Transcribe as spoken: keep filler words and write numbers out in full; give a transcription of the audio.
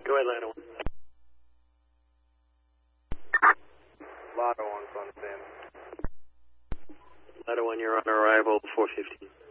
Go ahead, Ladder one. Ladder one's on stand. Ladder one, you're on arrival, four fifteen.